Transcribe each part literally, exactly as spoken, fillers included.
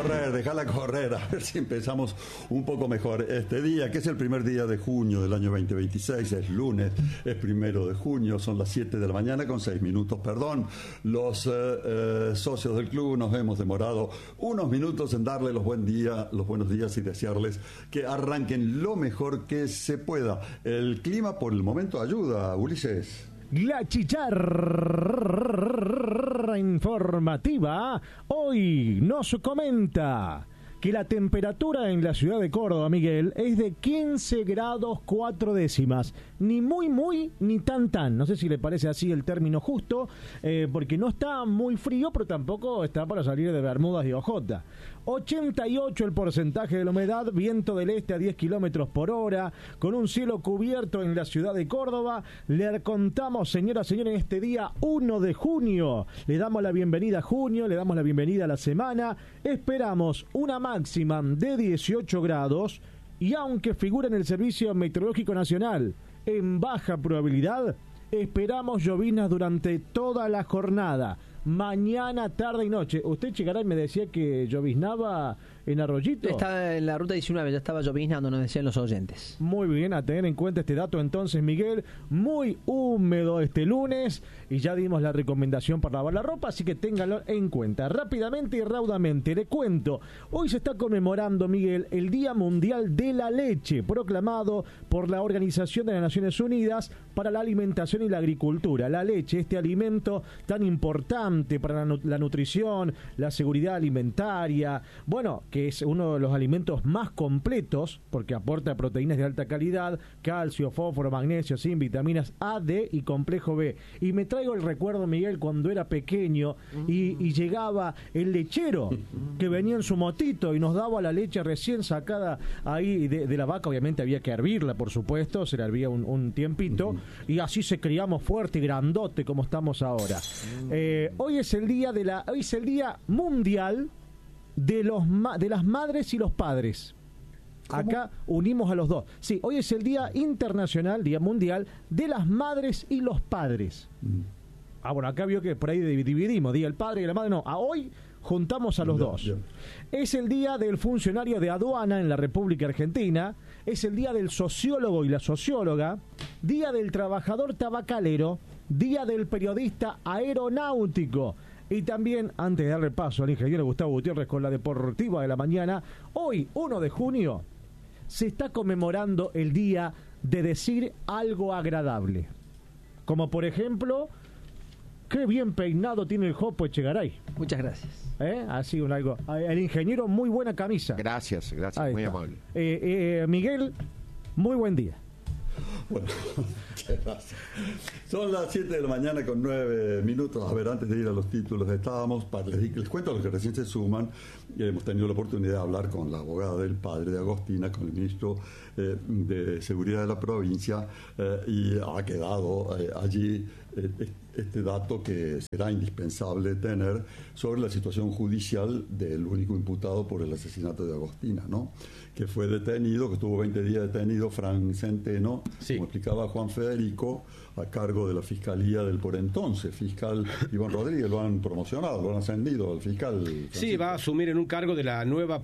correr, déjala correr, a ver si empezamos un poco mejor este día, que es el primer día de junio del año veinte veintiséis, es lunes, es primero de junio, son las siete de la mañana con seis minutos, perdón. Los eh, eh, socios del club nos hemos demorado unos minutos en darle los buen día, los buenos días y desearles que arranquen lo mejor que se pueda. El clima por el momento ayuda, Ulises. La chicharra informativa hoy nos comenta que la temperatura en la ciudad de Córdoba, Miguel, es de quince grados cuatro décimas. Ni muy, muy, ni tan, tan. No sé si le parece así el término justo, eh, porque no está muy frío, pero tampoco está para salir de bermudas y ojota. ochenta y ocho el porcentaje de la humedad, viento del este a diez kilómetros por hora, con un cielo cubierto en la ciudad de Córdoba. Le contamos, señoras y señores, en este día uno de junio. Le damos la bienvenida a junio, le damos la bienvenida a la semana. Esperamos una máxima de dieciocho grados y aunque figura en el Servicio Meteorológico Nacional en baja probabilidad, esperamos lloviznas durante toda la jornada. Mañana, tarde y noche. Usted, Chicaray, me decía que lloviznaba en Arroyito. Estaba en la ruta diecinueve, ya estaba lloviznando, nos decían los oyentes. Muy bien, a tener en cuenta este dato entonces, Miguel. Muy húmedo este lunes y ya dimos la recomendación para lavar la ropa, así que ténganlo en cuenta. Rápidamente y raudamente le cuento. Hoy se está conmemorando, Miguel, el Día Mundial de la Leche, proclamado por la Organización de las Naciones Unidas para la Alimentación y la Agricultura. La leche, este alimento tan importante para la, la nutrición, la seguridad alimentaria, bueno, que es uno de los alimentos más completos porque aporta proteínas de alta calidad, calcio, fósforo, magnesio, zinc, vitaminas A, D y complejo B. Y me traigo el recuerdo, Miguel, cuando era pequeño y, y llegaba el lechero que venía en su motito y nos daba la leche recién sacada ahí de, de la vaca. Obviamente había que hervirla, por supuesto, se la hervía un, un tiempito y así se criamos fuerte y grandote como estamos ahora. Eh, Hoy es el día de la, hoy es el día mundial de los de las madres y los padres. ¿Cómo? Acá unimos a los dos. Sí, hoy es el día internacional, día mundial de las madres y los padres. Mm. Ah, bueno, acá vio que por ahí dividimos, día del padre y la madre. No, a hoy juntamos a los yeah, dos. Yeah. Es el día del funcionario de aduana en la República Argentina. Es el día del sociólogo y la socióloga. Día del trabajador tabacalero. Día del periodista aeronáutico. Y también, antes de darle paso al ingeniero Gustavo Gutiérrez con la deportiva de la mañana, hoy, uno de junio, se está conmemorando el día de decir algo agradable. Como por ejemplo, qué bien peinado tiene el Jopo Echegaray. Muchas gracias. ¿Eh? Así un algo. El ingeniero, muy buena camisa. Gracias, gracias, ahí muy está. Amable. Eh, eh, Miguel, muy buen día. Bueno, muchas gracias. Son las siete de la mañana con nueve minutos. A ver, antes de ir a los títulos, estábamos, para, les, les cuento a los que recién se suman, eh, hemos tenido la oportunidad de hablar con la abogada del padre de Agostina, con el ministro eh, de Seguridad de la provincia, eh, y ha quedado eh, allí eh, este dato que será indispensable tener sobre la situación judicial del único imputado por el asesinato de Agostina, ¿no? Que fue detenido, que estuvo veinte días detenido, Fran Centeno, sí. Como explicaba Juan Federico, a cargo de la Fiscalía del por entonces fiscal Iván Rodríguez. Lo han promocionado, lo han ascendido al fiscal Francisco. Sí, va a asumir en un cargo de la nueva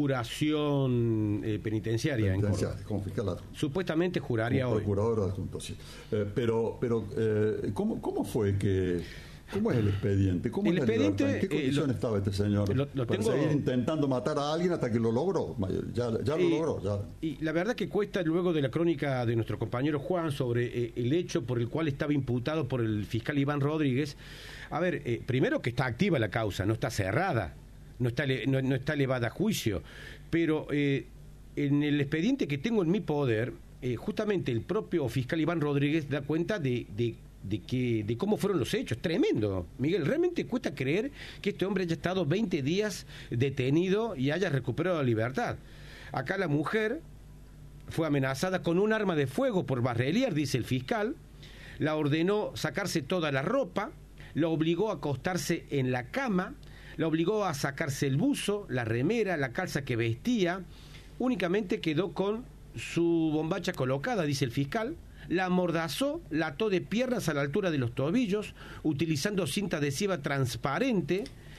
Procuración eh, Penitenciaria, penitenciaria en como fiscal adjunto. Supuestamente juraría como hoy. Procurador adjunto, sí. Eh, pero, pero eh, ¿cómo, ¿cómo fue que... ¿Cómo es el expediente? ¿Cómo el es expediente, ¿En qué condición eh, lo, estaba este señor? Lo, lo para tengo, seguir intentando matar a alguien hasta que lo logró. Ya, ya y, lo logró. Ya. Y la verdad que cuesta, luego de la crónica de nuestro compañero Juan sobre eh, el hecho por el cual estaba imputado por el fiscal Iván Rodríguez. A ver, eh, primero que está activa la causa, no está cerrada, no está, no, no está elevada a juicio. Pero eh, en el expediente que tengo en mi poder, eh, justamente el propio fiscal Iván Rodríguez da cuenta de... de de que de cómo fueron los hechos. Tremendo, Miguel, realmente cuesta creer que este hombre haya estado veinte días detenido y haya recuperado la libertad. Acá la mujer fue amenazada con un arma de fuego por Barrelier, dice el fiscal, la ordenó sacarse toda la ropa, la obligó a acostarse en la cama, la obligó a sacarse el buzo, la remera, la calza que vestía, únicamente quedó con su bombacha colocada, dice el fiscal. La amordazó, la ató de piernas a la altura de los tobillos, utilizando cinta adhesiva transparente,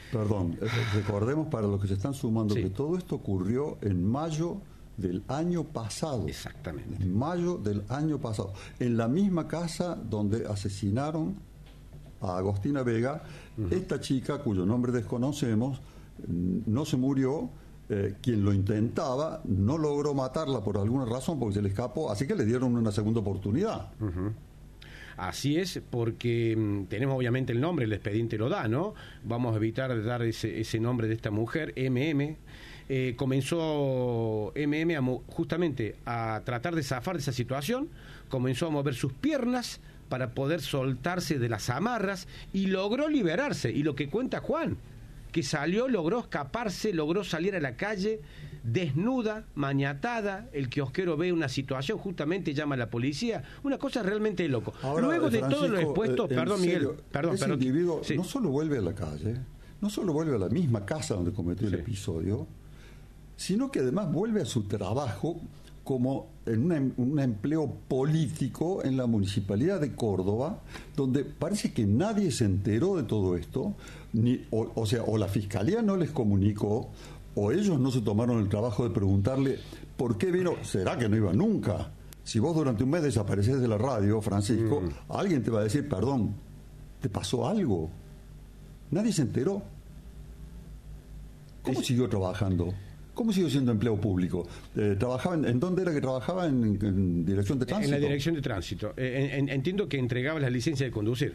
Perdón, recordemos para los que se están sumando sí. que todo esto ocurrió en mayo del año pasado. Exactamente. En mayo del año pasado. En la misma casa donde asesinaron a Agostina Vega, uh-huh. esta chica, cuyo nombre desconocemos, no se murió. Eh, quien lo intentaba no logró matarla por alguna razón porque se le escapó, así que le dieron una segunda oportunidad. Uh-huh. Así es, porque mmm, tenemos obviamente el nombre, el expediente lo da, ¿no? Vamos a evitar dar ese, ese nombre de esta mujer, M M. Eh, comenzó M M a mo- justamente a tratar de zafar de esa situación, comenzó a mover sus piernas para poder soltarse de las amarras y logró liberarse. Y lo que cuenta Juan, que salió, logró escaparse, logró salir a la calle desnuda, maniatada, el kiosquero ve una situación, justamente llama a la policía, una cosa realmente de loco. Ahora, luego de Francisco, todo lo expuesto, eh, perdón serio, Miguel, perdón, ese perdón. individuo Sí. no solo vuelve a la calle, no solo vuelve a la misma casa donde cometió Sí. el episodio, sino que además vuelve a su trabajo como en una, un empleo político en la Municipalidad de Córdoba, donde parece que nadie se enteró de todo esto, ni, o, o sea, o la Fiscalía no les comunicó, o ellos no se tomaron el trabajo de preguntarle por qué vino, será que no iba nunca. Si vos durante un mes desapareces de la radio, Francisco, mm. alguien te va a decir, perdón, ¿te pasó algo? Nadie se enteró. ¿Cómo es... siguió trabajando? ¿Cómo siguió siendo empleo público? Eh, ¿Trabajaba en, ¿En dónde era que trabajaba? ¿En, en dirección de tránsito? En la dirección de tránsito. Eh, en, entiendo que entregaba la licencia de conducir.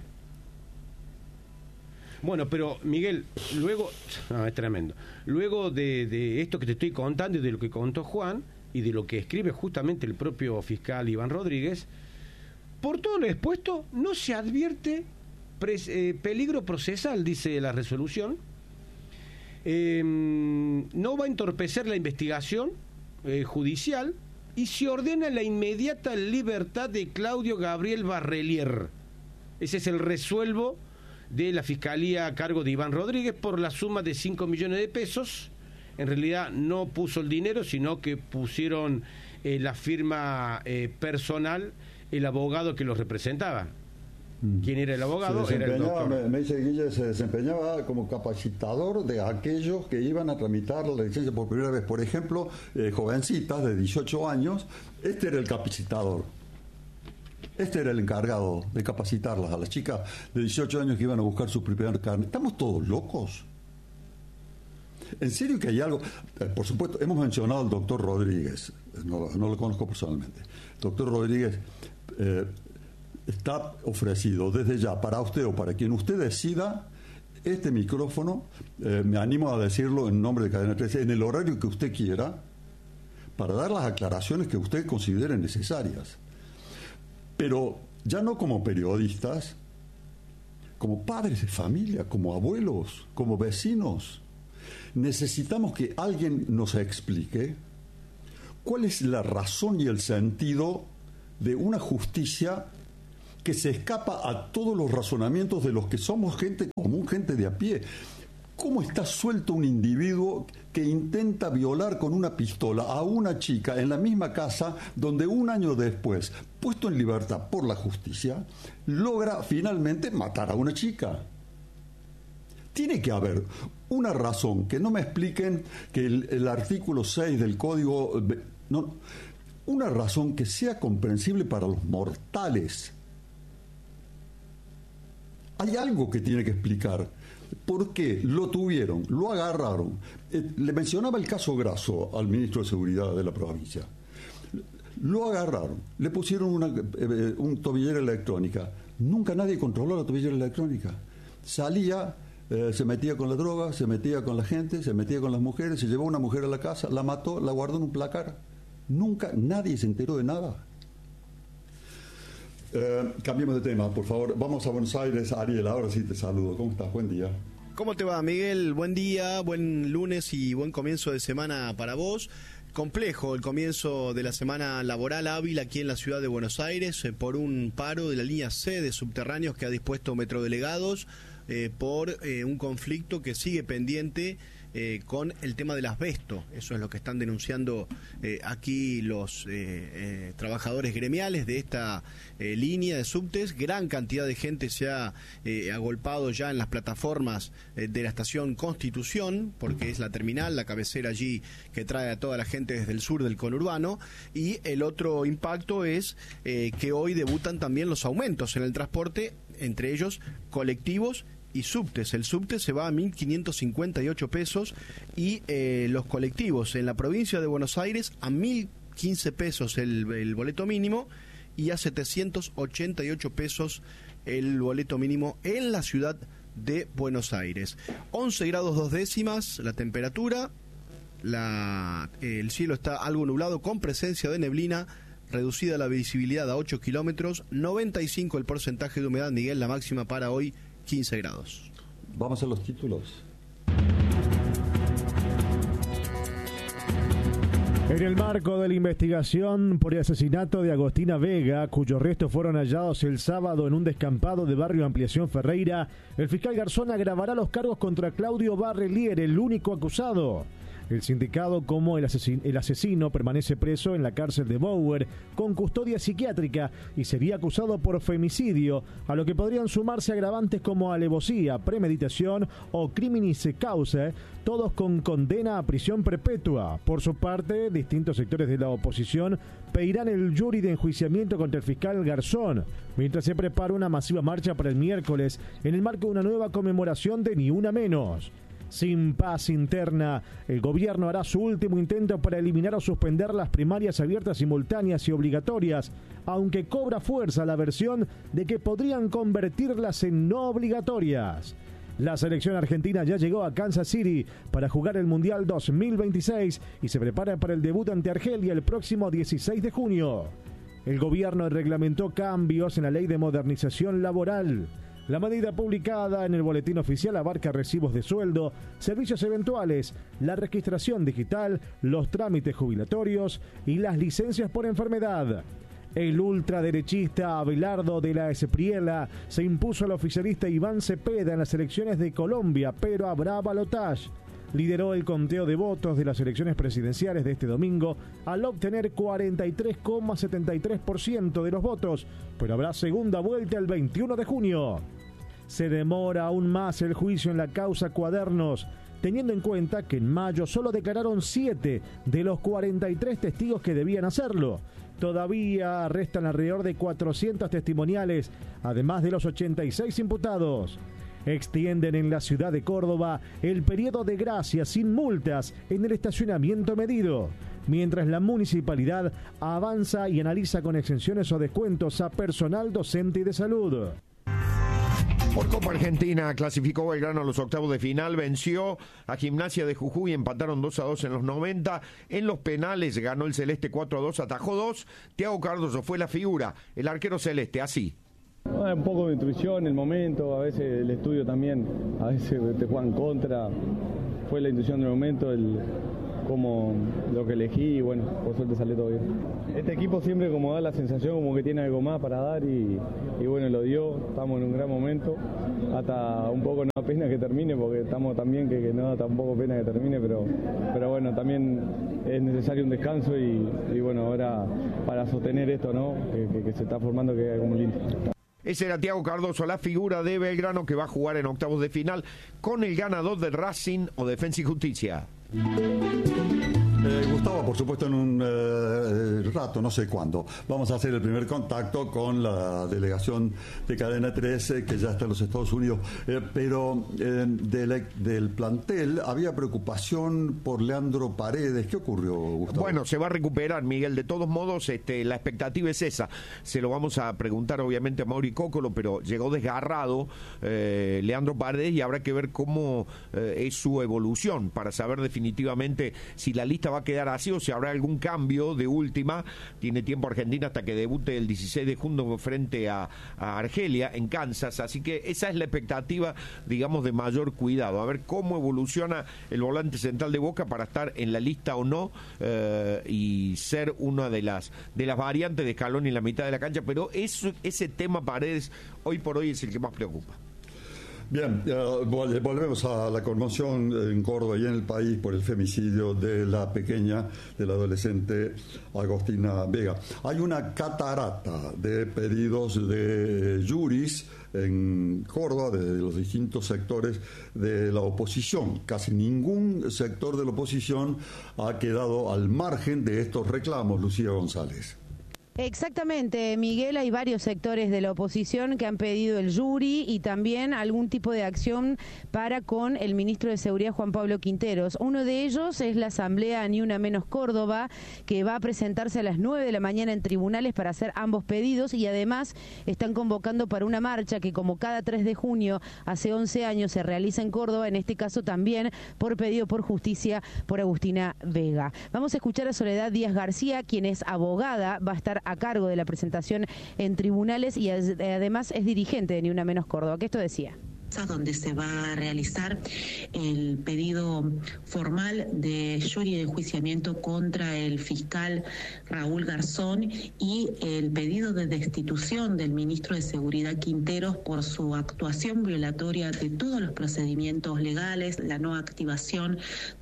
Bueno, pero Miguel, luego, no, es tremendo. Luego de, de esto que te estoy contando y de lo que contó Juan y de lo que escribe justamente el propio fiscal Iván Rodríguez, por todo lo expuesto no se advierte pres, eh, peligro procesal, dice la resolución. Eh, no va a entorpecer la investigación eh, judicial y se ordena la inmediata libertad de Claudio Gabriel Barrelier. Ese es el resuelvo de la Fiscalía a cargo de Iván Rodríguez por la suma de cinco millones de pesos. En realidad no puso el dinero, sino que pusieron eh, la firma eh, personal, el abogado que los representaba. ¿Quién era el abogado? Se era el doctor. Me, me dice Guille, se desempeñaba como capacitador de aquellos que iban a tramitar la licencia por primera vez. Por ejemplo, eh, jovencitas de dieciocho años, este era el capacitador. Este era el encargado de capacitarlas a las chicas de dieciocho años que iban a buscar su primer carne. ¿Estamos todos locos? ¿En serio que hay algo? Eh, por supuesto, hemos mencionado al doctor Rodríguez. No, no lo conozco personalmente. Doctor Rodríguez... Eh, está ofrecido desde ya para usted o para quien usted decida este micrófono, eh, me animo a decirlo en nombre de Cadena trece, en el horario que usted quiera, para dar las aclaraciones que usted considere necesarias. Pero ya no como periodistas, como padres de familia, como abuelos, como vecinos. Necesitamos que alguien nos explique cuál es la razón y el sentido de una justicia que se escapa a todos los razonamientos de los que somos gente común, gente de a pie. ¿Cómo está suelto un individuo que intenta violar con una pistola a una chica en la misma casa donde un año después, puesto en libertad por la justicia, logra finalmente matar a una chica? Tiene que haber una razón, que no me expliquen que el, el artículo seis del Código... No, una razón que sea comprensible para los mortales. Hay algo que tiene que explicar. ¿Por qué lo tuvieron? Lo agarraron. Eh, le mencionaba el caso Grasso al ministro de Seguridad de la provincia. Lo agarraron. Le pusieron una, eh, un tobillera electrónica. Nunca nadie controló la tobillera electrónica. Salía, eh, se metía con la droga, se metía con la gente, se metía con las mujeres, se llevó a una mujer a la casa, la mató, la guardó en un placar. Nunca nadie se enteró de nada. Eh, cambiemos de tema, por favor. Vamos a Buenos Aires. Ariel, ahora sí te saludo. ¿Cómo estás? Buen día. ¿Cómo te va, Miguel? Buen día, buen lunes y buen comienzo de semana para vos. Complejo el comienzo de la semana laboral hábil aquí en la ciudad de Buenos Aires eh, por un paro de la línea C de subterráneos que ha dispuesto Metrodelegados eh, por eh, un conflicto que sigue pendiente eh, con el tema del asbesto. Eso es lo que están denunciando eh, aquí los eh, eh, trabajadores gremiales de esta eh, línea de subtes. Gran cantidad de gente se ha eh, agolpado ya en las plataformas eh, de la estación Constitución, porque es la terminal, la cabecera allí que trae a toda la gente desde el sur del conurbano. Y el otro impacto es eh, que hoy debutan también los aumentos en el transporte, entre ellos colectivos y subtes. El subte se va a mil quinientos cincuenta y ocho pesos y eh, los colectivos en la provincia de Buenos Aires a mil quince pesos el, el boleto mínimo y a setecientos ochenta y ocho pesos el boleto mínimo en la ciudad de Buenos Aires. once grados dos décimas la temperatura, la, el cielo está algo nublado con presencia de neblina, reducida la visibilidad a ocho kilómetros, noventa y cinco el porcentaje de humedad. Miguel, la máxima para hoy quince grados. Vamos a los títulos. En el marco de la investigación por el asesinato de Agostina Vega, cuyos restos fueron hallados el sábado en un descampado de Barrio Ampliación Ferreira, el fiscal Garzón agravará los cargos contra Claudio Barrelier, el único acusado. El sindicado como el asesino, el asesino permanece preso en la cárcel de Bower con custodia psiquiátrica y sería acusado por femicidio, a lo que podrían sumarse agravantes como alevosía, premeditación o criminis causa, todos con condena a prisión perpetua. Por su parte, distintos sectores de la oposición pedirán el jury de enjuiciamiento contra el fiscal Garzón, mientras se prepara una masiva marcha para el miércoles en el marco de una nueva conmemoración de Ni Una Menos. Sin paz interna, el gobierno hará su último intento para eliminar o suspender las primarias abiertas, simultáneas y obligatorias, aunque cobra fuerza la versión de que podrían convertirlas en no obligatorias. La selección argentina ya llegó a Kansas City para jugar el Mundial dos mil veintiséis y se prepara para el debut ante Argelia el próximo dieciséis de junio. El gobierno reglamentó cambios en la ley de modernización laboral. La medida publicada en el boletín oficial abarca recibos de sueldo, servicios eventuales, la registración digital, los trámites jubilatorios y las licencias por enfermedad. El ultraderechista Abelardo de la Espriella se impuso al oficialista Iván Cepeda en las elecciones de Colombia, pero habrá balotaje. Lideró el conteo de votos de las elecciones presidenciales de este domingo al obtener cuarenta y tres coma setenta y tres por ciento de los votos, pero habrá segunda vuelta el veintiuno de junio. Se demora aún más el juicio en la causa Cuadernos, teniendo en cuenta que en mayo solo declararon siete de los cuarenta y tres testigos que debían hacerlo. Todavía restan alrededor de cuatrocientos testimoniales, además de los ochenta y seis imputados. Extienden en la ciudad de Córdoba el periodo de gracia sin multas en el estacionamiento medido, mientras la municipalidad avanza y analiza con exenciones o descuentos a personal docente y de salud. Por Copa Argentina clasificó Belgrano a los octavos de final, venció a Gimnasia de Jujuy, empataron dos a dos en los noventa, en los penales ganó el Celeste cuatro a dos, atajó dos, Thiago Cardoso fue la figura, el arquero celeste, así. Ah, un poco de intuición, el momento, a veces el estudio también, a veces te juegan contra, fue la intuición del momento, el como lo que elegí y bueno, por suerte salió todo bien. Este equipo siempre como da la sensación como que tiene algo más para dar y, y bueno, lo dio, estamos en un gran momento, hasta un poco no da pena que termine porque estamos tan bien que, que no da tampoco pena que termine, pero, pero bueno, también es necesario un descanso y, y bueno, ahora para sostener esto, ¿no? que, que, que se está formando, que es algo muy lindo. Ese era Thiago Cardoso, la figura de Belgrano que va a jugar en octavos de final con el ganador de Racing o Defensa y Justicia. Eh, Gustavo, por supuesto, en un eh, rato, no sé cuándo, vamos a hacer el primer contacto con la delegación de Cadena trece, que ya está en los Estados Unidos, eh, pero eh, del, del plantel había preocupación por Leandro Paredes. ¿Qué ocurrió, Gustavo? Bueno, se va a recuperar, Miguel, de todos modos, este, la expectativa es esa. Se lo vamos a preguntar, obviamente, a Mauri Cócolo, pero llegó desgarrado eh, Leandro Paredes y habrá que ver cómo eh, es su evolución para saber definitivamente si la lista va a quedar así o si habrá algún cambio de última. Tiene tiempo Argentina hasta que debute el dieciséis de junio frente a, a Argelia en Kansas, así que esa es la expectativa, digamos, de mayor cuidado, a ver cómo evoluciona el volante central de Boca para estar en la lista o no eh, y ser una de las de las variantes de Scaloni en la mitad de la cancha, pero eso, ese tema Paredes hoy por hoy es el que más preocupa. Bien, uh, volvemos a la conmoción en Córdoba y en el país por el femicidio de la pequeña, de la adolescente Agostina Vega. Hay una catarata de pedidos de juris en Córdoba, de los distintos sectores de la oposición. Casi ningún sector de la oposición ha quedado al margen de estos reclamos, Lucía González. Exactamente, Miguel, hay varios sectores de la oposición que han pedido el jury y también algún tipo de acción para con el ministro de Seguridad, Juan Pablo Quinteros. Uno de ellos es la Asamblea Ni Una Menos Córdoba, que va a presentarse a las nueve de la mañana en tribunales para hacer ambos pedidos, y además están convocando para una marcha que, como cada tres de junio hace once años se realiza en Córdoba, en este caso también por pedido por justicia por Agustina Vega. Vamos a escuchar a Soledad Díaz García, quien es abogada, va a estar a cargo de la presentación en tribunales y además es dirigente de Ni Una Menos Córdoba, que esto decía. Donde se va a realizar el pedido formal de jury de enjuiciamiento contra el fiscal Raúl Garzón y el pedido de destitución del ministro de Seguridad Quinteros por su actuación violatoria de todos los procedimientos legales, la no activación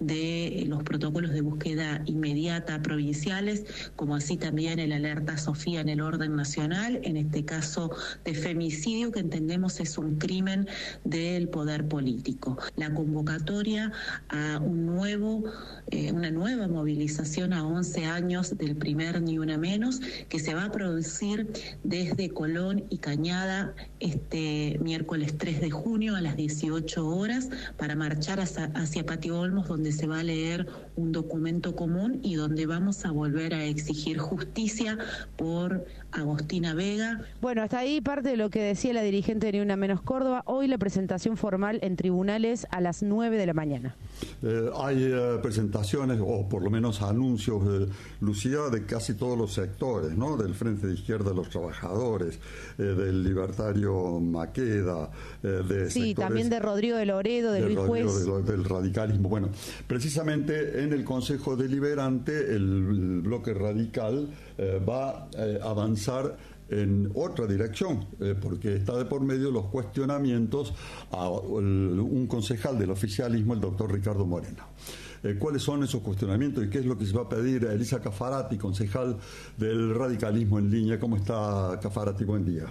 de los protocolos de búsqueda inmediata provinciales, como así también el alerta Sofía en el orden nacional, en este caso de femicidio, que entendemos es un crimen del poder político. La convocatoria a un nuevo, eh, una nueva movilización a once años del primer Ni Una Menos, que se va a producir desde Colón y Cañada este miércoles tres de junio a las dieciocho horas para marchar hacia, hacia Patio Olmos, donde se va a leer un documento común y donde vamos a volver a exigir justicia por Agostina Vega. Bueno, hasta ahí parte de lo que decía la dirigente de Ni Una Menos Córdoba. Hoy la presentación formal en tribunales a las nueve de la mañana. Eh, hay eh, presentaciones, o por lo menos anuncios, eh, Lucía, de casi todos los sectores, ¿no? Del Frente de Izquierda de los Trabajadores, eh, del Libertario Maqueda, eh, de Sí, también de Rodrigo de Loredo, de Luis Juez. Del, del radicalismo. Bueno, precisamente en el Consejo Deliberante, el, el bloque radical eh, va eh, a avanzar en otra dirección, eh, porque está de por medio los cuestionamientos a el, un concejal del oficialismo, el doctor Ricardo Moreno. Eh, ¿Cuáles son esos cuestionamientos y qué es lo que se va a pedir a Elisa Cafarati, concejal del radicalismo en línea? ¿Cómo está, Cafarati? Buen día.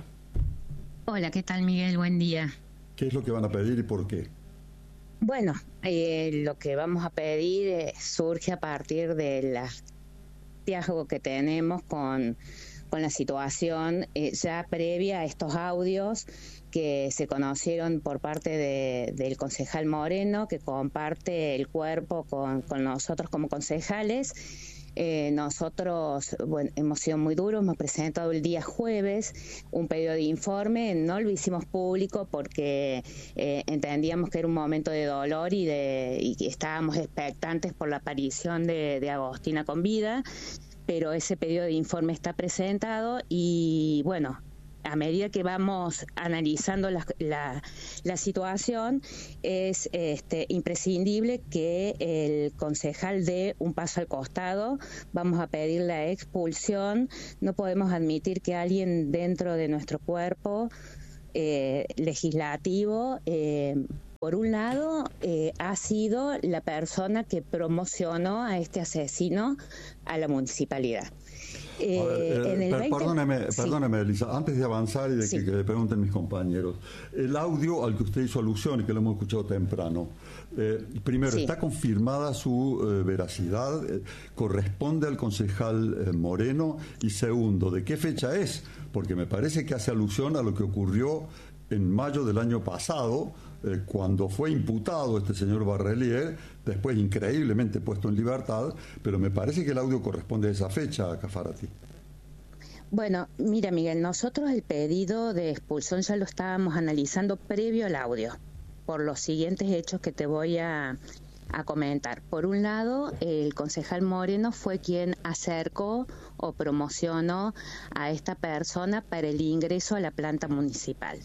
Hola, ¿qué tal, Miguel? Buen día. ¿Qué es lo que van a pedir y por qué? Bueno, eh, lo que vamos a pedir eh, surge a partir del hallazgo que tenemos con con la situación eh, ya previa a estos audios que se conocieron por parte de, del concejal Moreno, que comparte el cuerpo con, con nosotros como concejales. Eh, nosotros bueno, hemos sido muy duros, hemos presentado el día jueves un pedido de informe, no lo hicimos público porque eh, entendíamos que era un momento de dolor y, de, y estábamos expectantes por la aparición de, de Agostina con vida, pero ese pedido de informe está presentado y bueno, a medida que vamos analizando la, la, la situación, es este, imprescindible que el concejal dé un paso al costado. Vamos a pedir la expulsión. No podemos admitir que alguien dentro de nuestro cuerpo eh, legislativo, eh, por un lado, eh, ha sido la persona que promocionó a este asesino a la municipalidad. Eh, ver, eh, en el per, veinte... perdóneme, sí. perdóneme, Elisa, antes de avanzar y de Sí. que, que le pregunten mis compañeros, el audio al que usted hizo alusión y que lo hemos escuchado temprano, eh, primero, Sí. ¿está confirmada su eh, veracidad? Eh, ¿Corresponde al concejal eh, Moreno? Y segundo, ¿de qué fecha es? Porque me parece que hace alusión a lo que ocurrió en mayo del año pasado, eh, cuando fue imputado este señor Barrelier, después increíblemente puesto en libertad, pero me parece que el audio corresponde a esa fecha, Cafarati. Bueno, mira, Miguel, nosotros el pedido de expulsión ya lo estábamos analizando previo al audio, por los siguientes hechos que te voy a, a comentar. Por un lado, el concejal Moreno fue quien acercó o promocionó a esta persona para el ingreso a la planta municipal.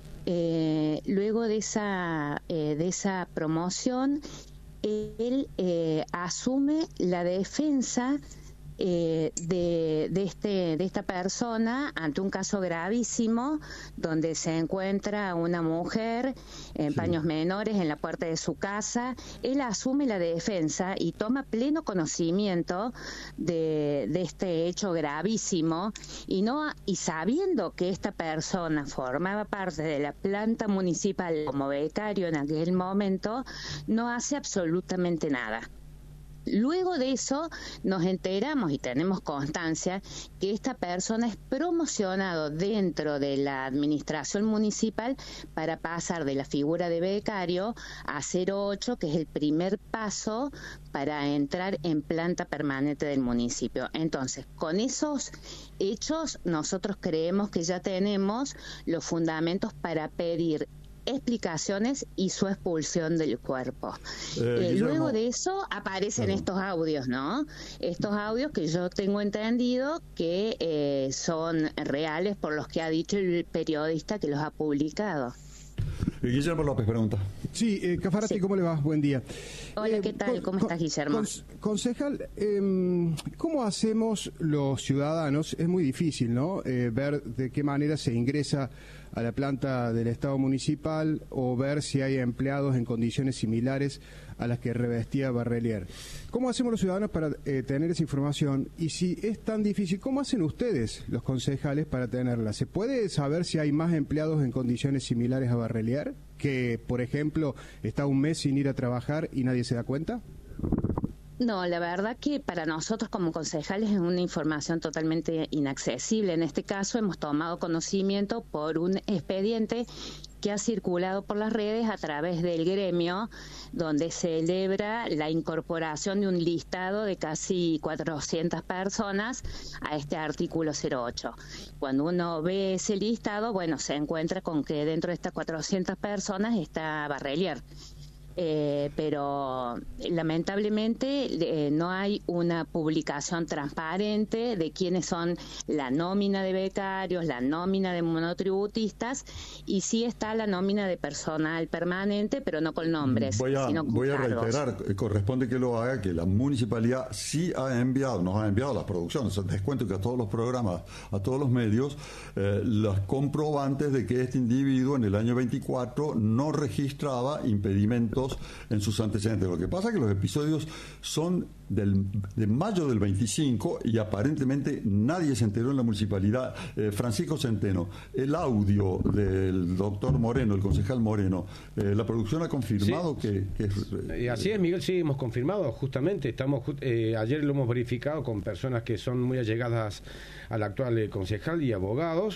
Eh, luego de esa, eh, de esa promoción, él eh, asume la defensa eh, de, de, este, de esta persona ante un caso gravísimo donde se encuentra una mujer en sí. paños menores en la puerta de su casa. Él asume la defensa y toma pleno conocimiento de, de este hecho gravísimo y, no, y sabiendo que esta persona formaba parte de la planta municipal como becario en aquel momento, no hace absolutamente nada. Luego de eso nos enteramos y tenemos constancia que esta persona es promocionado dentro de la administración municipal para pasar de la figura de becario a cero ocho, que es el primer paso para entrar en planta permanente del municipio. Entonces, con esos hechos nosotros creemos que ya tenemos los fundamentos para pedir explicaciones y su expulsión del cuerpo. Eh, eh, luego de eso aparecen claro. estos audios, ¿no? Estos audios que yo tengo entendido que eh, son reales por los que ha dicho el periodista que los ha publicado. Guillermo López pregunta. Sí, eh, Caffarati, sí. ¿Cómo le va? Buen día. Hola, ¿qué tal? ¿Cómo estás, Guillermo? Con, concejal, eh, ¿cómo hacemos los ciudadanos? Es muy difícil, ¿no? Eh, ver de qué manera se ingresa a la planta del Estado municipal o ver si hay empleados en condiciones similares a las que revestía Barrelier. ¿Cómo hacemos los ciudadanos para eh, tener esa información? Y si es tan difícil, ¿cómo hacen ustedes, los concejales, para tenerla? ¿Se puede saber si hay más empleados en condiciones similares a Barrelier, que, por ejemplo, está un mes sin ir a trabajar y nadie se da cuenta? No, la verdad que para nosotros como concejales es una información totalmente inaccesible. En este caso hemos tomado conocimiento por un expediente que ha circulado por las redes a través del gremio, donde celebra la incorporación de un listado de casi cuatrocientas personas a este artículo cero ocho. Cuando uno ve ese listado, bueno, se encuentra con que dentro de estas cuatrocientas personas está Barrelier. Eh, pero lamentablemente eh, no hay una publicación transparente de quiénes son la nómina de becarios, la nómina de monotributistas, y sí está la nómina de personal permanente, pero no con nombres, voy a, sino con voy a cargos. reiterar, corresponde que lo haga, que la municipalidad sí ha enviado, nos ha enviado las producciones, les cuento que a todos los programas, a todos los medios, eh, los comprobantes de que este individuo en el año veinticuatro no registraba impedimentos en sus antecedentes. Lo que pasa es que los episodios son del, de mayo del veinticinco y aparentemente nadie se enteró en la municipalidad. Eh, Francisco Centeno, el audio del doctor Moreno, el concejal Moreno, eh, la producción ha confirmado sí. que, que es, eh, así es, Miguel, sí, hemos confirmado, justamente, estamos eh, ayer lo hemos verificado con personas que son muy allegadas al actual eh, concejal y abogados.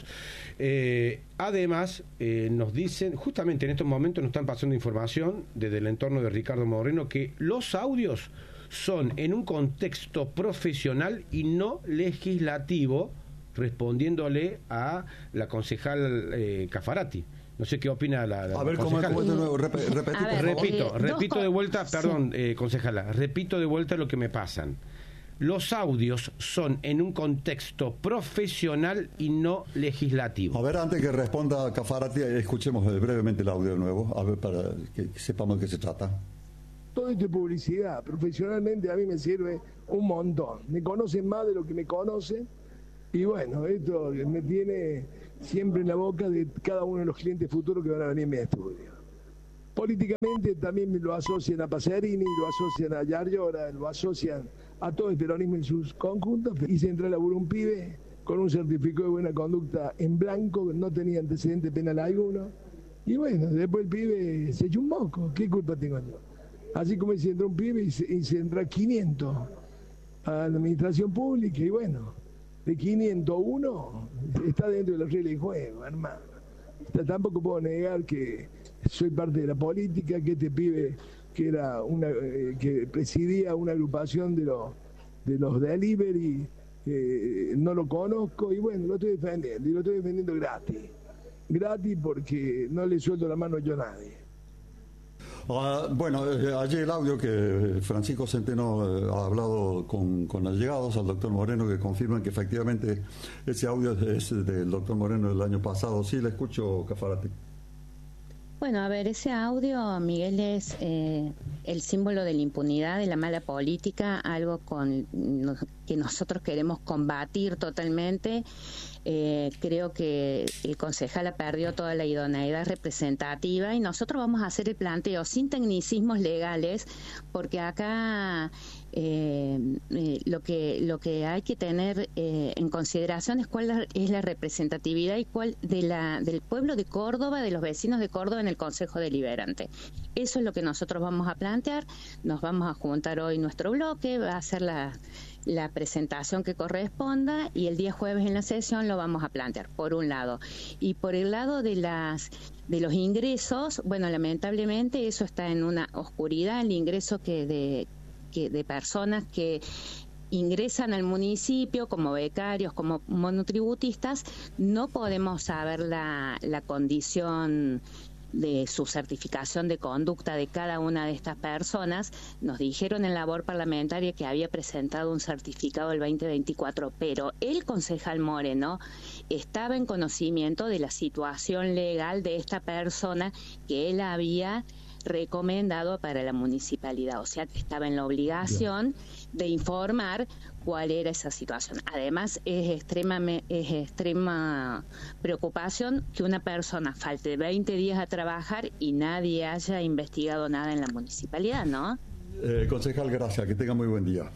Eh, además, eh, nos dicen, justamente en estos momentos nos están pasando información desde el entorno de Ricardo Moreno, que los audios son en un contexto profesional y no legislativo, respondiéndole a la concejal eh, Caffarati. No sé qué opina la, la A ver, ¿cómo es de nuevo? Rep repetito, ver, repito, eh, repito de vuelta, perdón, sí. eh, concejala, repito de vuelta lo que me pasan. Los audios son en un contexto profesional y no legislativo. A ver, antes que responda Caffarati, escuchemos brevemente el audio de nuevo, a ver, para que, que sepamos de qué se trata. Todo esto es publicidad. Profesionalmente a mí me sirve un montón. Me conocen más de lo que me conocen. Y bueno, esto me tiene siempre en la boca de cada uno de los clientes futuros que van a venir a mi estudio. Políticamente también me lo asocian a Pacerini, lo asocian a Yarlora, lo asocian a todo el peronismo en sus conjuntos. Hice entrar a laburo un pibe con un certificado de buena conducta en blanco, no tenía antecedente penal alguno. Y bueno, después el pibe se echó un moco. ¿Qué culpa tengo yo? Así como se entró un pibe y se, y se entra quinientos a la administración pública, y bueno, de quinientos uno está dentro de las reglas de juego, hermano. Tampoco puedo negar que soy parte de la política, que este pibe que era una eh, que presidía una agrupación de los de los delivery, eh, no lo conozco, y bueno, lo estoy defendiendo, y lo estoy defendiendo gratis, gratis porque no le suelto la mano yo a nadie. Uh, bueno, eh, ayer el audio que Francisco Centeno eh, ha hablado con, con allegados al doctor Moreno, que confirman que efectivamente ese audio es del doctor Moreno del año pasado. Sí, le escucho, Caffarati. Bueno, a ver, ese audio, Miguel, es eh, el símbolo de la impunidad, de la mala política, algo con que nosotros queremos combatir totalmente. Eh, creo que el concejal perdió toda la idoneidad representativa y nosotros vamos a hacer el planteo sin tecnicismos legales, porque acá eh, eh, lo que lo que hay que tener eh, en consideración es cuál es la representatividad y cuál de la del pueblo de Córdoba, de los vecinos de Córdoba en el Consejo Deliberante. Eso es lo que nosotros vamos a plantear. Nos vamos a juntar hoy nuestro bloque, va a ser la la presentación que corresponda y el día jueves en la sesión lo vamos a plantear, por un lado. Y por el lado de las de los ingresos, bueno, lamentablemente eso está en una oscuridad, el ingreso que de, que de personas que ingresan al municipio como becarios, como monotributistas, no podemos saber la, la condición de su certificación de conducta de cada una de estas personas. Nos dijeron en labor parlamentaria que había presentado un certificado el veinte veinticuatro, pero el concejal Moreno estaba en conocimiento de la situación legal de esta persona que él había recomendado para la municipalidad, o sea que estaba en la obligación de informar cuál era esa situación. Además, es extrema, es extrema preocupación que una persona falte veinte días a trabajar y nadie haya investigado nada en la municipalidad, ¿no? Eh, concejal, gracias, que tenga muy buen día.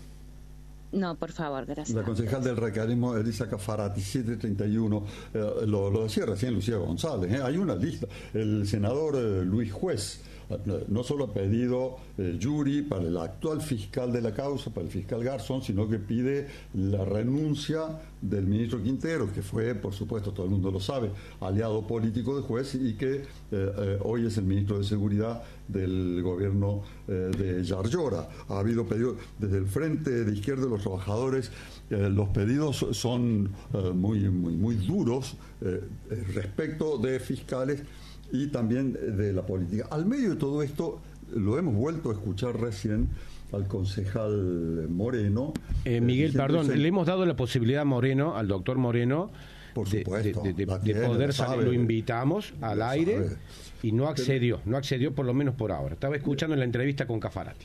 No, por favor, gracias. La concejal del radicalismo, Elisa Cafarati, siete treinta y uno, eh, lo, lo decía recién Lucía González, ¿eh? Hay una lista. El senador eh, Luis Juez no solo ha pedido eh, jury para el actual fiscal de la causa, para el fiscal Garzón, sino que pide la renuncia del ministro Quintero, que fue, por supuesto, todo el mundo lo sabe, aliado político de Juez y que eh, eh, hoy es el ministro de Seguridad del gobierno eh, de Yarlora. Ha habido pedidos desde el Frente de Izquierda de los Trabajadores. Eh, los pedidos son eh, muy, muy, muy duros eh, respecto de fiscales y también de la política. Al medio de todo esto, lo hemos vuelto a escuchar recién al concejal Moreno. Eh, Miguel, perdón, le hemos dado la posibilidad a Moreno, al doctor Moreno, por supuesto, de, de, de, de poder salir. Lo invitamos al aire sabe. Y no accedió, no accedió por lo menos por ahora. Estaba escuchando la entrevista con Cafarati.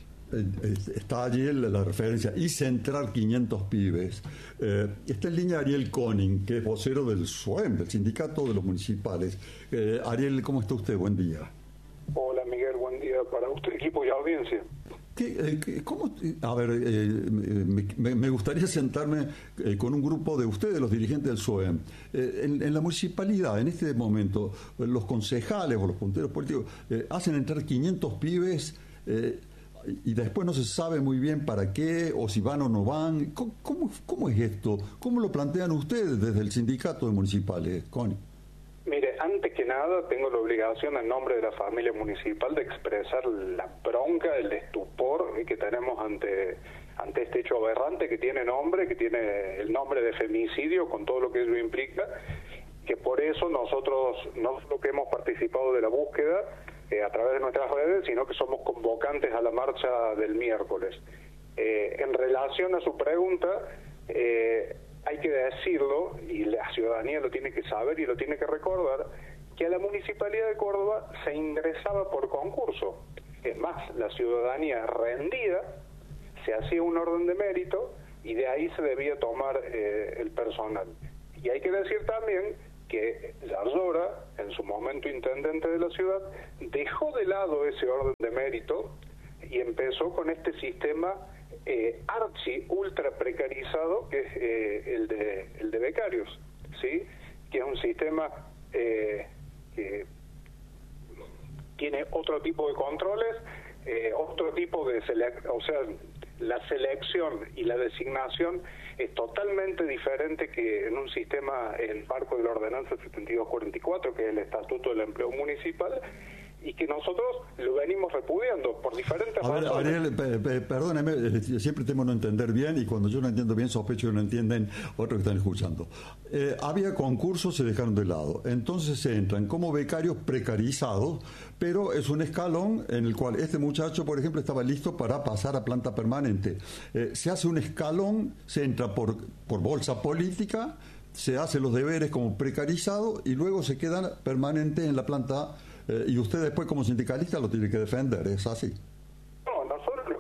Está allí la referencia, y centrar quinientos pibes. Eh, está en línea Ariel Koning, que es vocero del S U E M, del Sindicato de los Municipales. Eh, Ariel, ¿cómo está usted? Buen día. Hola Miguel, buen día para usted, equipo y audiencia. ¿Qué, eh, ¿Cómo? A ver, eh, me, me gustaría sentarme eh, con un grupo de ustedes, los dirigentes del S U E M. Eh, en, en la municipalidad, en este momento, los concejales o los punteros políticos eh, hacen entrar quinientos pibes eh, y después no se sabe muy bien para qué, o si van o no van. ¿Cómo, cómo, cómo es esto? ¿Cómo lo plantean ustedes desde el sindicato de municipales, Connie? Mire, antes que nada tengo la obligación en nombre de la familia municipal de expresar la bronca, el estupor que tenemos ante ante este hecho aberrante que tiene nombre, que tiene el nombre de femicidio, con todo lo que ello implica, que por eso nosotros no solo que hemos participado de la búsqueda eh, a través de nuestras redes, sino que somos convocantes a la marcha del miércoles. Eh, en relación a su pregunta, eh, hay que decirlo, y la ciudadanía lo tiene que saber y lo tiene que recordar, que a la Municipalidad de Córdoba se ingresaba por concurso. Es más, la ciudadanía rendida, se hacía un orden de mérito y de ahí se debía tomar eh, el personal. Y hay que decir también que Yarlora, en su momento intendente de la ciudad, dejó de lado ese orden de mérito y empezó con este sistema eh, archi ultra precarizado que es eh, el de el de becarios, ¿sí? Que es un sistema eh, que tiene otro tipo de controles, eh, otro tipo de sele- o sea, la selección y la designación es totalmente diferente que en un sistema, en el marco de la ordenanza setenta y dos cuarenta y cuatro, que es el Estatuto del Empleo Municipal, y que nosotros lo venimos repudiando por diferentes A ver, razones. Ariel, pe- pe- perdóneme, eh, siempre temo no entender bien, y cuando yo no entiendo bien sospecho que no entienden otros que están escuchando. Eh, había concursos, se dejaron de lado, entonces se entran como becarios precarizados, pero es un escalón en el cual este muchacho, por ejemplo, estaba listo para pasar a planta permanente. Eh, se hace un escalón, se entra por, por bolsa política, se hace los deberes como precarizado y luego se quedan permanentes en la planta. Eh, y usted después como sindicalista lo tiene que defender, ¿es así? No, nosotros lo que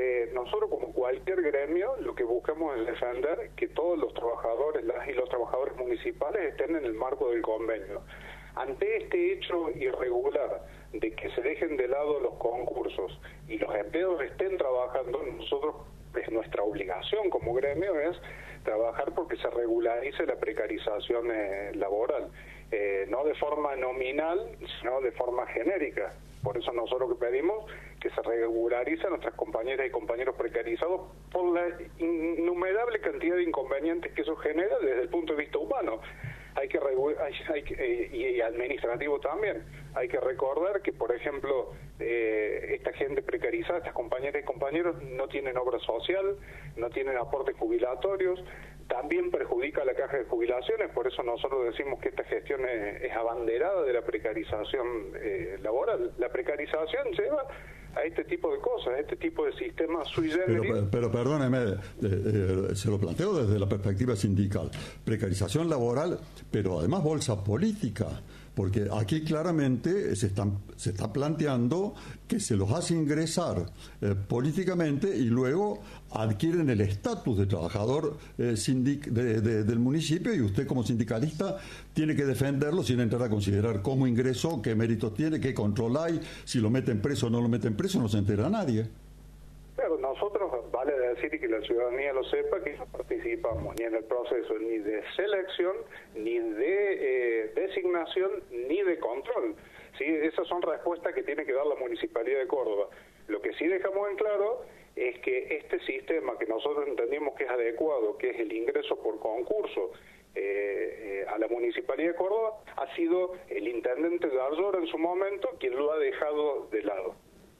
eh, nosotros como cualquier gremio lo que buscamos es defender que todos los trabajadores las y los trabajadores municipales estén en el marco del convenio. Ante este hecho irregular de que se dejen de lado los concursos y los empleados estén trabajando, nosotros, es nuestra obligación como gremio es trabajar porque se regularice la precarización eh, laboral, eh, no de forma nominal, sino de forma genérica. Por eso nosotros que pedimos que se regularice a nuestras compañeras y compañeros precarizados por la innumerable cantidad de inconvenientes que eso genera desde el punto de vista humano. Hay que, hay, hay que eh, y administrativo también. Hay que recordar que, por ejemplo, eh, esta gente precarizada, estas compañeras y compañeros no tienen obra social, no tienen aportes jubilatorios, también perjudica a la caja de jubilaciones, por eso nosotros decimos que esta gestión es, es abanderada de la precarización eh, laboral. La precarización lleva a este tipo de cosas, a este tipo de sistemas sui generis. Pero, pero perdóneme, eh, eh, se lo planteo desde la perspectiva sindical. Precarización laboral, pero además bolsa política, porque aquí claramente se, están, se está planteando que se los hace ingresar eh, políticamente y luego adquieren el estatus de trabajador eh, sindic de, de, del municipio, y usted como sindicalista tiene que defenderlo sin entrar a considerar cómo ingresó, qué méritos tiene, qué control hay, si lo meten preso o no lo meten preso, no se entera nadie. Pero nosotros, vale decir y que la ciudadanía lo sepa, que no participamos ni en el proceso ni de selección, ni de eh, designación, ni de control. ¿Sí? Esas son respuestas que tiene que dar la Municipalidad de Córdoba. Lo que sí dejamos en claro es que este sistema que nosotros entendimos que es adecuado, que es el ingreso por concurso eh, eh, a la Municipalidad de Córdoba, ha sido el intendente de Arllora en su momento quien lo ha dejado de lado.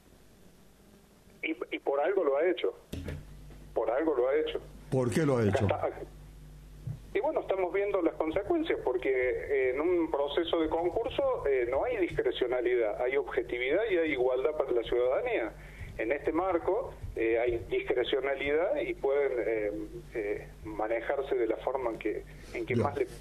Y, y por algo lo ha hecho, por algo lo ha hecho. ¿Por qué lo ha hecho? Y bueno, estamos viendo las consecuencias, porque en un proceso de concurso eh, no hay discrecionalidad, hay objetividad y hay igualdad para la ciudadanía. En este marco eh, hay discrecionalidad y pueden eh, eh, manejarse de la forma en que, en que más le...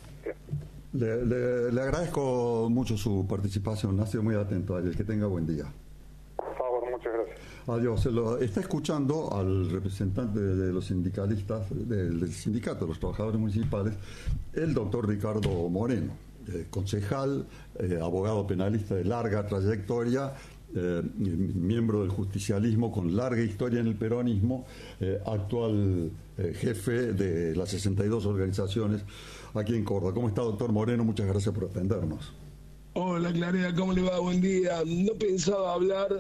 Le, le... le agradezco mucho su participación, ha sido muy atento a él. Que tenga buen día. Por favor, muchas gracias. Adiós. Se lo está escuchando al representante de los sindicalistas, del, del sindicato de los trabajadores municipales, el doctor Ricardo Moreno, eh, concejal, eh, abogado penalista de larga trayectoria, eh, miembro del justicialismo con larga historia en el peronismo, eh, actual eh, jefe de las sesenta y dos organizaciones aquí en Córdoba. ¿Cómo está, doctor Moreno? Muchas gracias por atendernos. Hola, Clareda, ¿cómo le va? Buen día. No pensaba hablar...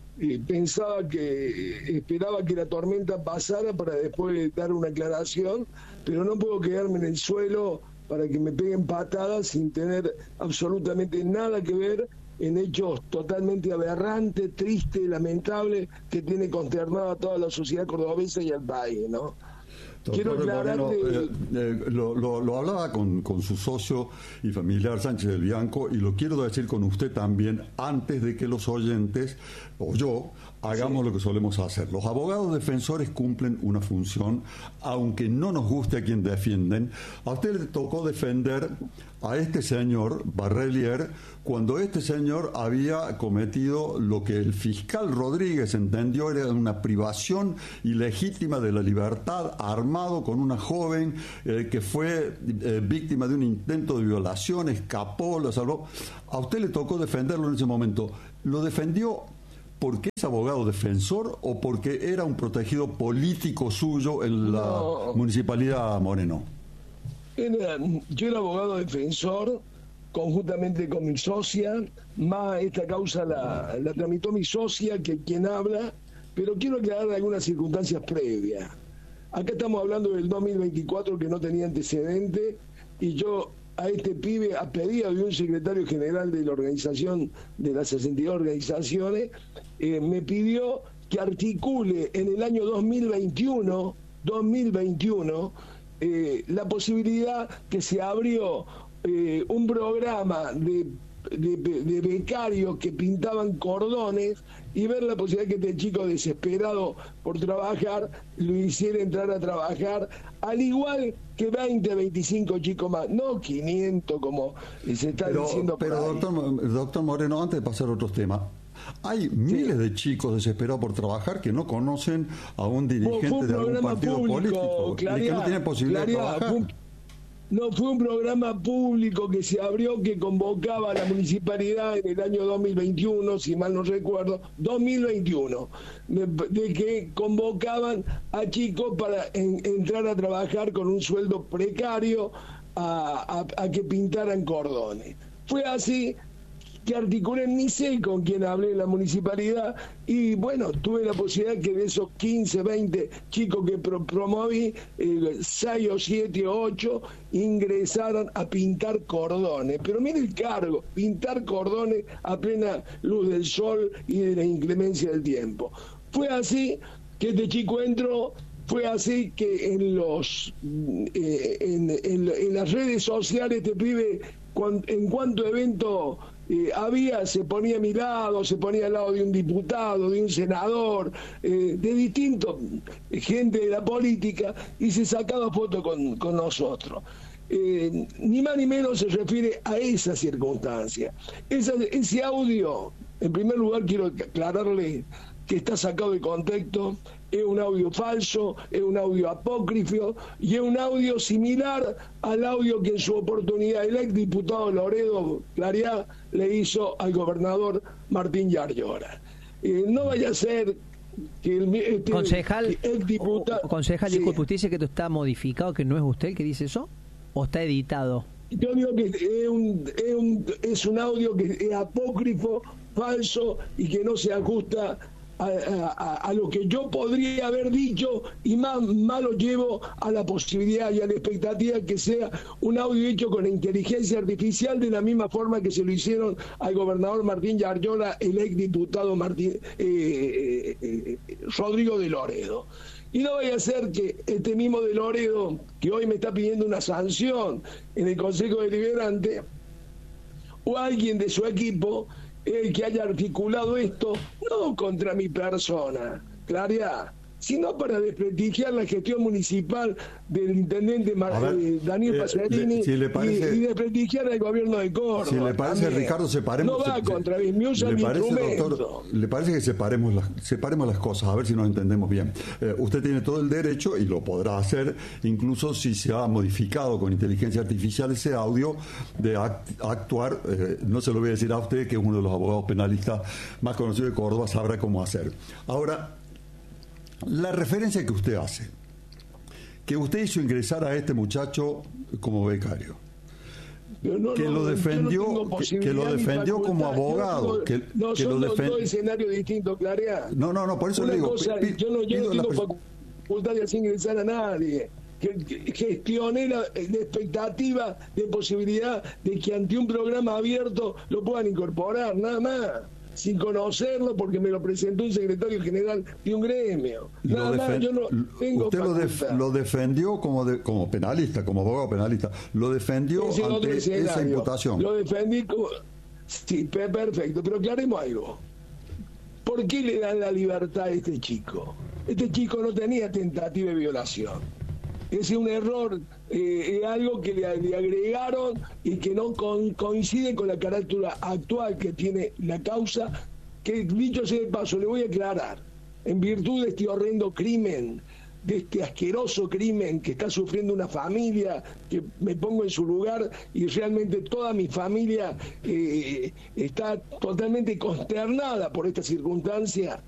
Pensaba que esperaba que la tormenta pasara para después dar una aclaración, pero no puedo quedarme en el suelo para que me peguen patadas sin tener absolutamente nada que ver en hechos totalmente aberrantes, tristes, lamentables, que tiene consternada a toda la sociedad cordobesa y al país, ¿no? Doctor Quiero aclararle... Moreno, eh, eh, lo, lo, lo hablaba con, con su socio y familiar Sánchez del Bianco, y lo quiero decir con usted también antes de que los oyentes o yo hagamos sí. lo que solemos hacer. Los abogados defensores cumplen una función, aunque no nos guste a quien defienden. A usted le tocó defender a este señor Barrelier cuando este señor había cometido lo que el fiscal Rodríguez entendió era una privación ilegítima de la libertad, armado con una joven eh, que fue eh, víctima de un intento de violación, escapó, la salvó. A usted le tocó defenderlo en ese momento. ¿Lo defendió porque es abogado defensor o porque era un protegido político suyo en la no. Municipalidad, Moreno? Era, yo era abogado defensor conjuntamente con mi socia, más esta causa la, la tramitó mi socia, que quien habla, pero quiero aclarar algunas circunstancias previas. Acá estamos hablando del dos mil veinticuatro, que no tenía antecedente, y yo a este pibe, a pedido de un secretario general de la organización, de las sesenta y dos organizaciones, eh, me pidió que articule en el año dos mil veintiuno, dos mil veintiuno, eh, la posibilidad que se abrió eh, un programa de, de, de becarios que pintaban cordones, y ver la posibilidad que este chico desesperado por trabajar lo hiciera entrar a trabajar, al igual que veinte, veinticinco chicos más, no quinientos como se está pero, diciendo por pero ahí. Doctor, doctor Moreno, antes de pasar a otros temas, Hay miles de chicos desesperados por trabajar que no conocen a un dirigente de algún partido público, político Claridad, y que no tienen posibilidad Claridad, de trabajar. Fue, no fue un programa público que se abrió, que convocaba a la municipalidad en el año dos mil veintiuno, si mal no recuerdo, dos mil veintiuno, de, de que convocaban a chicos para en, entrar a trabajar con un sueldo precario a, a, a que pintaran cordones. Fue así que articulé, ni sé con quién hablé en la municipalidad, y bueno, tuve la posibilidad que de esos quince, veinte chicos que pro promoví, eh, seis o siete o ocho ingresaron a pintar cordones. Pero mire el cargo, pintar cordones a plena luz del sol y de la inclemencia del tiempo. Fue así que este chico entró. Fue así que en los eh, en, en, en las redes sociales este pibe, cuando, en cuanto evento eh, había, se ponía a mi lado, se ponía al lado de un diputado, de un senador, eh, de distintos gente de la política, y se sacaba fotos con, con nosotros. Eh, ni más ni menos se refiere a esa circunstancia. Esa, ese audio, en primer lugar quiero aclararle que está sacado de contexto, es un audio falso, es un audio apócrifo y es un audio similar al audio que en su oportunidad el ex diputado Loredo Claridad le hizo al gobernador Martín Yarlora. Eh, no vaya a ser que el este, concejal, el diputado, concejal, sí. disculpe, ¿usted dice que esto está modificado, que no es usted el que dice eso? ¿O está editado? Yo digo que es un, es un, es un audio que es apócrifo, falso y que no se ajusta A, a, a lo que yo podría haber dicho, y más, más lo llevo a la posibilidad y a la expectativa que sea un audio hecho con inteligencia artificial, de la misma forma que se lo hicieron al gobernador Martín Yarlora, el ex diputado Martín, eh, eh, eh, Rodrigo de Loredo. Y no vaya a ser que este mismo de Loredo, que hoy me está pidiendo una sanción en el Consejo Deliberante, o alguien de su equipo, el que haya articulado esto, no contra mi persona, Claridad, sino para desprestigiar la gestión municipal del intendente Mar ver, eh, Daniel eh, Pacerini si parece, y, y desprestigiar al gobierno de Córdoba. Si le parece, también. Ricardo, separemos. No va se, contra mí, me usa le mi parece, instrumento. Doctor, le parece que separemos las, separemos las cosas, a ver si nos entendemos bien. Eh, usted tiene todo el derecho, y lo podrá hacer, incluso si se ha modificado con inteligencia artificial ese audio, de act, actuar, eh, no se lo voy a decir a usted, que es uno de los abogados penalistas más conocidos de Córdoba, sabrá cómo hacer. Ahora, la referencia que usted hace, que usted hizo ingresar a este muchacho como becario, no, que, no, lo defendió, no que, que lo defendió como abogado, no, que, no que son lo defendió. Dos escenarios distintos, Claridad. No, no, no, por eso Una le digo. Cosa, pi, yo no, yo no tengo la facultad de hacer ingresar a nadie. Que gestioné la, la expectativa de posibilidad de que ante un programa abierto lo puedan incorporar, nada más, sin conocerlo, porque me lo presentó un secretario general de un gremio. Nada más, yo no tengo usted lo, def, lo defendió como de, como penalista, como abogado penalista, lo defendió Ese ante esa imputación. Lo defendí como... Sí, perfecto, pero aclaremos algo. ¿Por qué le dan la libertad a este chico? Este chico no tenía tentativa de violación. Es un error, eh, es algo que le, le agregaron y que no con, coincide con la carátula actual que tiene la causa, que dicho sea de paso, le voy a aclarar, en virtud de este horrendo crimen, de este asqueroso crimen que está sufriendo una familia, que me pongo en su lugar y realmente toda mi familia eh, está totalmente consternada por esta circunstancia.